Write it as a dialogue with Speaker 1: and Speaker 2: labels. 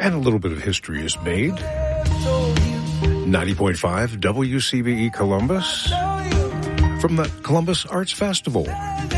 Speaker 1: and a little bit of history is made. 90.5 WCBE Columbus from the Columbus Arts Festival.